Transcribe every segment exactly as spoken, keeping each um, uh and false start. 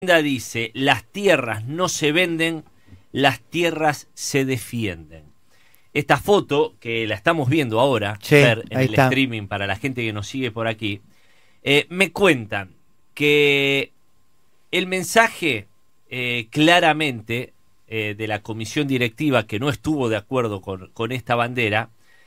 Dice, las tierras no se venden, las tierras se defienden. Esta foto, que la estamos viendo ahora, sí, ver, en el está. streaming para la gente que nos sigue por aquí, eh, me cuentan que el mensaje eh, claramente eh, de la comisión directiva, que no estuvo de acuerdo con, con esta bandera,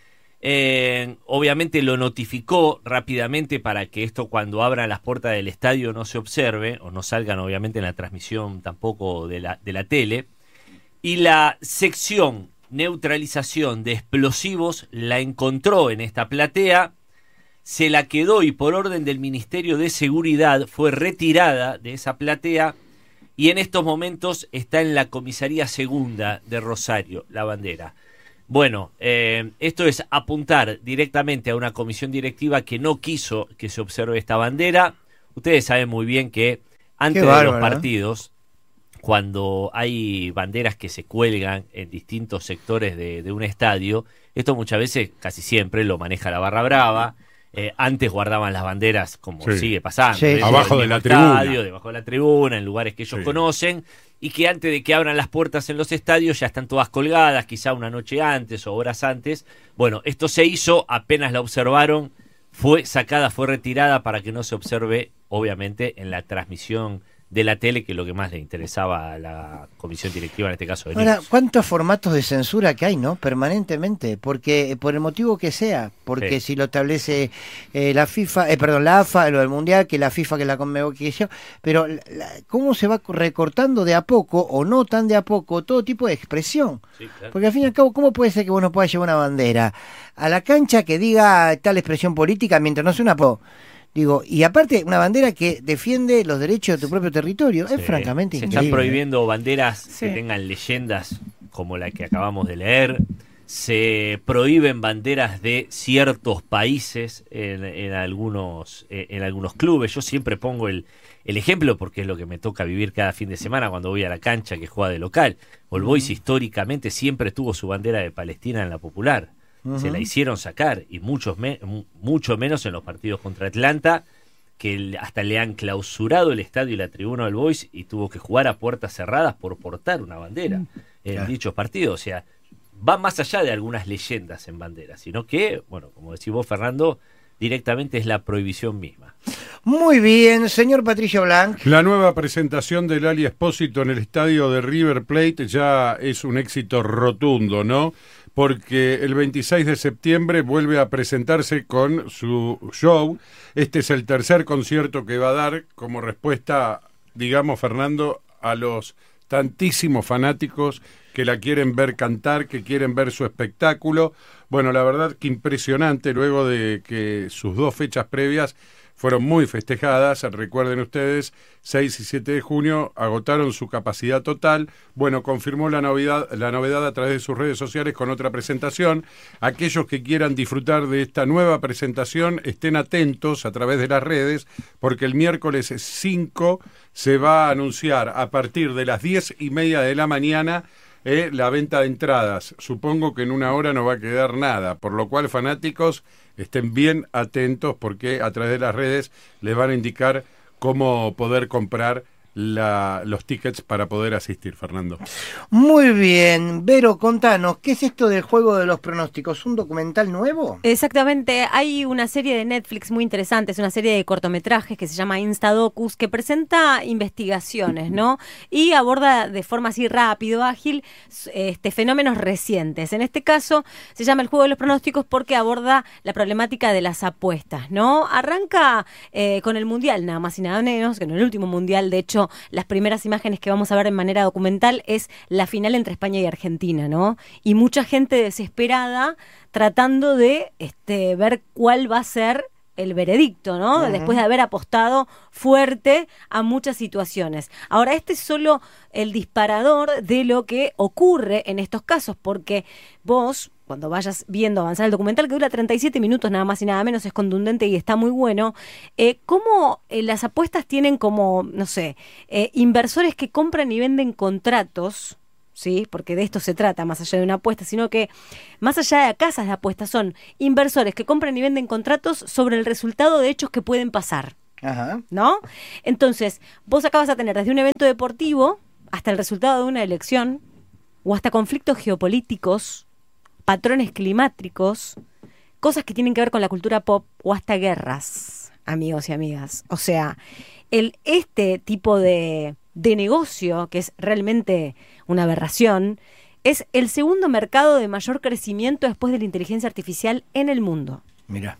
Eh, obviamente lo notificó rápidamente para que esto, cuando abran las puertas del estadio, no se observe o no salgan obviamente en la transmisión tampoco de la, de la tele. Y la sección neutralización de explosivos la encontró en esta platea, se la quedó y por orden del Ministerio de Seguridad fue retirada de esa platea y en estos momentos está en la comisaría segunda de Rosario, la bandera. Bueno, eh, esto es apuntar directamente a una comisión directiva que no quiso que se observe esta bandera. Ustedes saben muy bien que antes Qué de bárbaro, los partidos, ¿eh? Cuando hay banderas que se cuelgan en distintos sectores de, de un estadio, esto muchas veces, casi siempre, lo maneja la Barra Brava. Eh, antes guardaban las banderas, como sí. sigue pasando, Sí, abajo de la estadio, tribuna, debajo de la tribuna, en lugares que ellos sí. conocen, y que antes de que abran las puertas en los estadios ya están todas colgadas, quizá una noche antes o horas antes. Bueno, esto se hizo, apenas la observaron, fue sacada, fue retirada para que no se observe, obviamente, en la transmisión de la tele, que es lo que más le interesaba a la comisión directiva, en este caso de Ahora, News. ¿cuántos formatos de censura que hay, no? Permanentemente, porque por el motivo que sea, porque Sí. si lo establece eh, la FIFA, eh, perdón, la A F A, lo del Mundial, que la FIFA, que la Conmebol, que yo, pero la, cómo se va recortando de a poco, o no tan de a poco, todo tipo de expresión. Sí, claro. Porque al fin y al cabo, ¿cómo puede ser que vos no puedas llevar una bandera a la cancha que diga tal expresión política mientras no sea una... Po Digo, y aparte, una bandera que defiende los derechos de tu propio territorio, Sí. es francamente Se increíble. están prohibiendo banderas Sí. que tengan leyendas como la que acabamos de leer. Se prohíben banderas de ciertos países en, en algunos eh, en algunos clubes. Yo siempre pongo el, el ejemplo porque es lo que me toca vivir cada fin de semana cuando voy a la cancha que juega de local. All Boys uh-huh. históricamente siempre tuvo su bandera de Palestina en la Popular. Uh-huh. Se la hicieron sacar, y muchos me, mucho menos en los partidos contra Atlanta, que hasta le han clausurado el estadio y la tribuna del Boys y tuvo que jugar a puertas cerradas por portar una bandera uh-huh. en claro. dichos partidos. O sea, va más allá de algunas leyendas en banderas, sino que, bueno, como decís vos, Fernando, directamente es la prohibición misma. Muy bien, señor Patricio Blanc. La nueva presentación del Ali Espósito en el estadio de River Plate ya es un éxito rotundo, ¿no? Porque el veintiséis de septiembre vuelve a presentarse con su show. Este es el tercer concierto que va a dar como respuesta, digamos, Fernando, a los tantísimos fanáticos que la quieren ver cantar, que quieren ver su espectáculo. Bueno, la verdad que impresionante, luego de que sus dos fechas previas fueron muy festejadas. Recuerden ustedes, seis y siete de junio agotaron su capacidad total. Bueno, confirmó la novedad, la novedad a través de sus redes sociales con otra presentación. Aquellos que quieran disfrutar de esta nueva presentación, estén atentos a través de las redes, porque el miércoles cinco se va a anunciar a partir de las diez y media de la mañana eh, la venta de entradas. Supongo que en una hora no va a quedar nada, por lo cual, fanáticos, estén bien atentos, porque a través de las redes les van a indicar cómo poder comprar la, los tickets para poder asistir, Fernando. Muy bien, Vero, contanos, ¿qué es esto del juego de los pronósticos? ¿Un documental nuevo? Exactamente, hay una serie de Netflix muy interesante, es una serie de cortometrajes que se llama Instadocus, que presenta investigaciones, ¿no? Y aborda de forma así rápido, ágil, este, fenómenos recientes. En este caso se llama El juego de los pronósticos porque aborda la problemática de las apuestas, ¿no? Arranca eh, con el Mundial, nada más y nada menos, que en el último Mundial, de hecho, las primeras imágenes que vamos a ver de manera documental es la final entre España y Argentina, ¿no? Y mucha gente desesperada tratando de este, ver cuál va a ser el veredicto, ¿no? Uh-huh. Después de haber apostado fuerte a muchas situaciones. Ahora, este es solo el disparador de lo que ocurre en estos casos, porque vos, cuando vayas viendo avanzar el documental, que dura treinta y siete minutos nada más y nada menos, es contundente y está muy bueno, eh, cómo eh, las apuestas tienen como, no sé, eh, inversores que compran y venden contratos, ¿sí? Porque de esto se trata, más allá de una apuesta, sino que más allá de casas de apuestas, son inversores que compran y venden contratos sobre el resultado de hechos que pueden pasar. Ajá. ¿no? Entonces, vos acá vas a tener desde un evento deportivo hasta el resultado de una elección, o hasta conflictos geopolíticos, patrones climáticos, cosas que tienen que ver con la cultura pop, o hasta guerras, amigos y amigas. O sea, el, este tipo de, de negocio, que es realmente una aberración, es el segundo mercado de mayor crecimiento después de la inteligencia artificial en el mundo. Mira.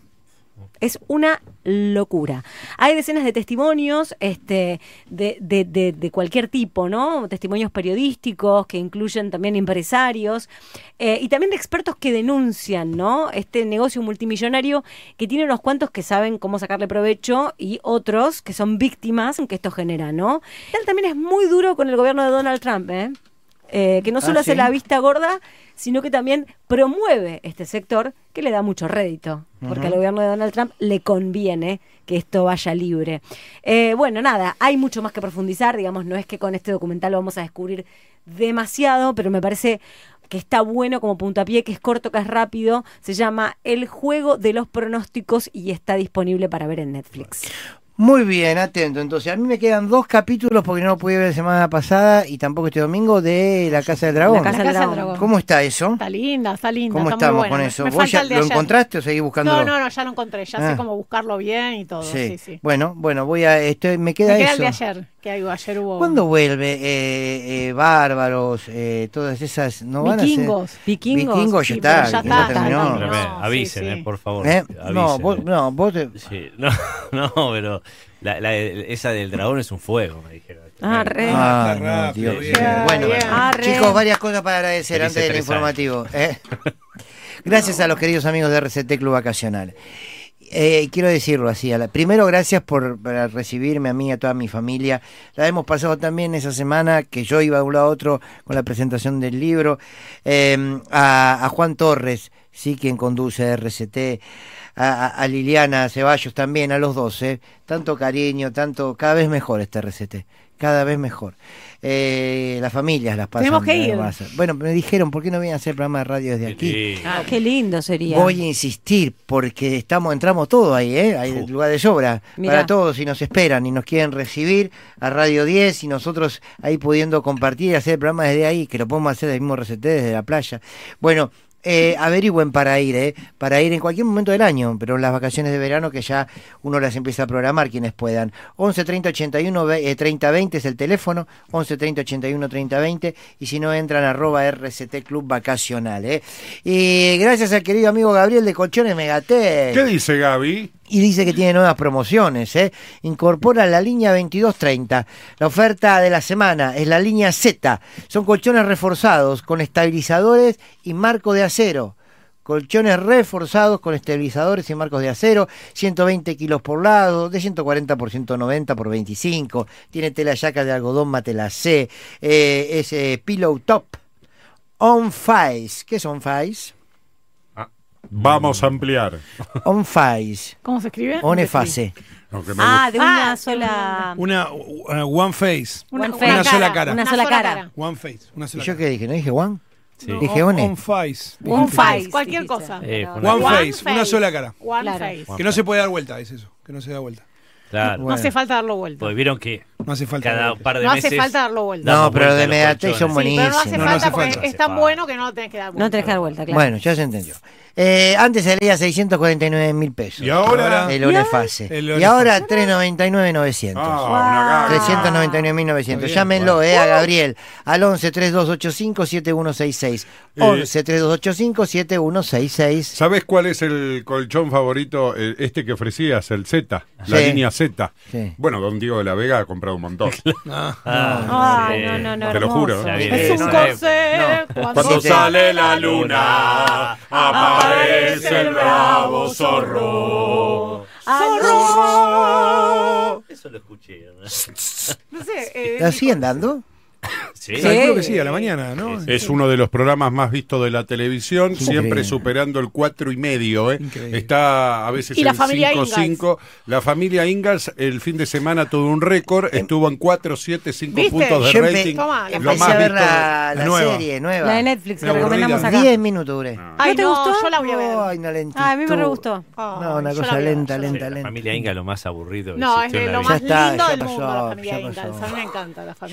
Es una locura. Hay decenas de testimonios este, de, de, de, de cualquier tipo, ¿no? Testimonios periodísticos que incluyen también empresarios eh, y también de expertos que denuncian, ¿no? Este negocio multimillonario que tiene unos cuantos que saben cómo sacarle provecho y otros que son víctimas que esto genera, ¿no? Él también es muy duro con el gobierno de Donald Trump, ¿eh? Eh, que no solo ¿Ah, hace sí? la vista gorda, sino que también promueve este sector que le da mucho rédito, porque Ujú. al gobierno de Donald Trump le conviene que esto vaya libre. Eh, bueno, nada, hay mucho más que profundizar, digamos, no es que con este documental lo vamos a descubrir demasiado, pero me parece que está bueno como puntapié, que es corto, que es rápido, se llama El juego de los pronósticos y está disponible para ver en Netflix. Muy bien, atento. Entonces, a mí me quedan dos capítulos porque no lo pude ver la semana pasada y tampoco este domingo de La Casa del Dragón. La Casa La del Casa del Dragón. Dragón. ¿Cómo está eso? Está linda, está linda. ¿Cómo está estamos muy buena. con Me- eso? Me ¿Vos falta ya el de lo ayer. encontraste o seguís buscándolo? No, no, no, ya lo encontré. Ya Ah. sé cómo buscarlo bien y todo. Sí, sí. sí. Bueno, bueno, voy a estoy, me queda Me queda eso. el de ayer, que algo ayer hubo. ¿Cuándo vuelve eh, eh, Bárbaros, eh, todas esas no van Vikingos. a ser Vikingos. Vikingos ya Sí, está, pero ya que está, ya terminó. está, Tremendo. No, Avisen, sí, eh, sí. por favor. ¿Eh? Avisen, No, vos, eh. no, vos te- Sí, no, no, pero la, la- esa del dragón es un fuego, me dijeron. Ah, re. Ah, Está no, rápido, Dios. bien. Bueno, Bien. Ah, re. chicos, varias cosas para agradecer Felices antes del tres informativo. ¿eh? Gracias a los queridos amigos de R C T Club Vacacional. Eh, quiero decirlo así, a la- primero gracias por, por recibirme a mí y a toda mi familia. La hemos pasado también esa semana que yo iba de un lado a otro con la presentación del libro. Eh, a, a Juan Torres, sí, quien conduce R C T, a, a- a Liliana Ceballos también, a los dos, ¿eh? Tanto cariño, tanto, cada vez mejor este R C T, cada vez mejor. Eh, las familias las pasan. Tenemos que ir. más. Bueno, me dijeron, ¿por qué no vienen a hacer programa de radio desde aquí? Sí. Ah, qué lindo sería. Voy a insistir porque estamos entramos todos ahí, ¿eh? Hay Uh. lugar de sobra Mirá. para todos y nos esperan y nos quieren recibir a Radio diez y nosotros ahí pudiendo compartir y hacer el programa desde ahí, que lo podemos hacer del mismo R C T desde la playa. Bueno, eh, averigüen para ir, ¿eh? Para ir en cualquier momento del año, pero en las vacaciones de verano que ya uno las empieza a programar quienes puedan. once treinta ochenta y uno ve- eh, treinta veinte es el teléfono, once treinta ochenta y uno treinta veinte y si no entran arroba R C T Club Vacacional, ¿eh? Y gracias al querido amigo Gabriel de Colchones Megatec. ¿Qué dice Gaby? Y dice que tiene nuevas promociones, ¿eh? Incorpora la línea veintidós treinta. La oferta de la semana es la línea Z. Son colchones reforzados con estabilizadores y marco de acero. Colchones reforzados con estabilizadores y marcos de acero, ciento veinte kilos por lado, de ciento cuarenta por ciento noventa por veinticinco. Tiene tela yaca de algodón matelassé. Eh, es eh, Pillow Top. On Face. ¿Qué es On Face? Vamos a ampliar. On Face. ¿Cómo se escribe? Onefase. Aunque me Ah, gusta. de una Ah, sola... Una uh, one face. Una, One una face. Una sola cara. Una sola cara. One face. Una ¿Y sola yo cara. qué dije? ¿No dije Juan? Sí. No, Dije on, one. on face. One Dijiste. face, cualquier dijiste. cosa. Eh, Pero- fue One una- face, una sola cara. One Claro. face. Que no se puede dar vuelta, es eso. Que no se da vuelta. Claro. No Bueno. hace falta darlo vuelta. Pues vieron que No hace falta. dar cada vuelta. par de No meses. hace falta darlo vuelta. No, damos pero vuelta de a los Megatec son colchones. Sí, pero no hace buenísimos. No, no falta hace porque falta. es tan Hace bueno que no tenés que dar vuelta. No tenés que dar vuelta, claro. Bueno, ya se entendió. Eh, antes salía seiscientos cuarenta y nueve mil pesos. Y ahora. El Onefase. El Y Onefase. ahora trescientos noventa y nueve mil novecientos. Ah, una gana. trescientos noventa y nueve mil novecientos. Está bien, Llámenlo, bueno. eh, a Gabriel al once treinta y dos ochenta y cinco setenta y uno sesenta y seis. Eh. once treinta y dos ochenta y cinco setenta y uno sesenta y seis. ¿Sabes cuál es el colchón favorito? El- este que ofrecías, el Z, la Sí. línea Z. Sí. Bueno, don Diego de la Vega ha comprado un montón. Ah. Ah, Ay, sí. no, no, no. Te lo hermoso. juro. Ya viene Es un esa corsé. época. Cuando Sí. sale la luna, aparece el bravo zorro. ¡Zorro! Eso lo escuché. ¿no? No sé. eh, ¿Así andando? Sí. Calculo que sí, a la mañana, ¿no? Sí, Es uno de los programas más vistos de la televisión, Increíble. siempre superando el cuatro y medio. ¿eh? Increíble. Está a veces Y la en familia cinco Ingalls. cinco. La familia Ingalls el fin de semana tuvo un récord, estuvo en cuatro siete cinco ¿Viste? puntos de Yo empe- rating. Toma, la lo empecé más a ver visto. la, la la nueva. serie nueva. La de Netflix que Una recomendamos aburrida. acá. diez minutos duré. Ay, ¿No te no, gustó? yo la voy a ver. Ay, una lentitud. Ah, a mí me re gustó. Ay, No, una yo la cosa voy a ver, lenta, yo la voy a lenta, ver. La lenta. familia Inga lo más aburrido que No, es existió en de la lo vida. más Ya está, lindo ya del mundo, pasó, la familia ya Ingalls. pasó. A mí me encanta la familia.